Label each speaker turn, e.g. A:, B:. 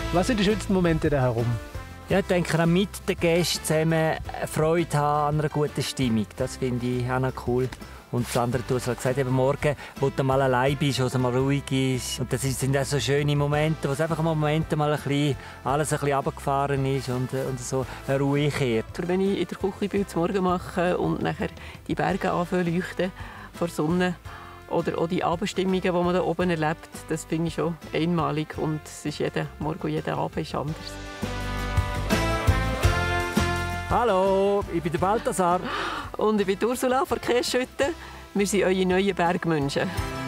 A: Was sind die schönsten Momente da herum?
B: Ja, ich denke, auch mit den Gästen zusammen Freude haben an einer guten Stimmung. Das finde ich auch noch cool. Und das andere, du hast gesagt, eben morgen, wo du mal allein bist, wo es mal ruhig ist. Und das sind auch so schöne Momente, wo es einfach mal Momente mal alles ein bisschen runtergefahren ist und so eine Ruhe kehrt.
C: Wenn ich in der Küche bin, zum Morgen mache und nachher die Berge anfangen leuchten vor der Sonne oder auch die Abendstimmungen, die man da oben erlebt, das finde ich schon einmalig. Und es ist jeden Morgen und jeden Abend ist anders.
B: Hallo, ich bin der Balthasar.
C: Und ich bin Ursula von Kirschhütte. Wir sind eure neuen Bergmenschen.